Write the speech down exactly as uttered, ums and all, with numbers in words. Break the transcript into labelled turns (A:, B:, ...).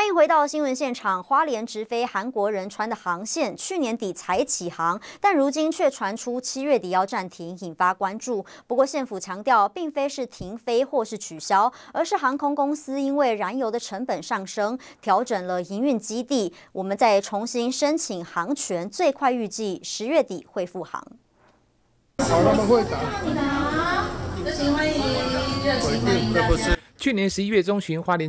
A: 欢迎回到新闻现场。花莲直飞韩国仁川的航线，去年底才起航，但如今却传出七月底要暂停，引发关注。不过县府强调，并非是停飞或是取消，而是航空公司因为燃油的成本上升，调整了营运基地。我们再重新申请航权，最快预计十月底会复航。
B: 好，他们会打。
C: 热情欢迎，热情欢迎大家。
D: 去年十一月中旬，花莲